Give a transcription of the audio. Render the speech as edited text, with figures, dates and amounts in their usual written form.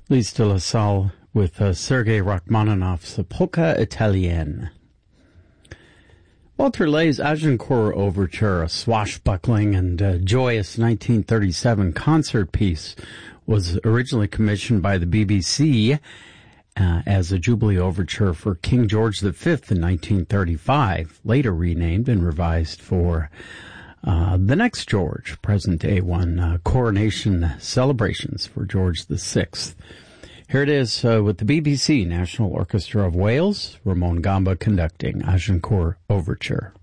Lise de la Salle with Sergei Rachmaninoff's Polka Italienne. Walter Lay's Agincourt Overture, a swashbuckling and joyous 1937 concert piece, was originally commissioned by the BBC as a Jubilee Overture for King George V in 1935, later renamed and revised for the next George, present-day one, coronation celebrations for George VI. Here it is with the BBC National Orchestra of Wales, Ramon Gamba conducting Agincourt Overture.